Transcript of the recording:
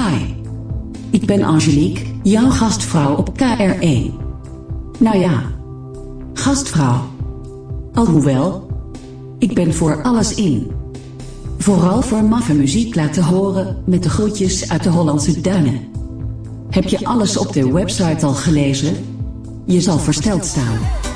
Hi. Ik ben Angelique, jouw gastvrouw op KR1. Nou ja, gastvrouw. Alhoewel, ik ben voor alles in. Vooral voor maffe muziek laten horen met de groetjes uit de Hollandse duinen. Heb je alles op de website al gelezen? Je zal versteld staan.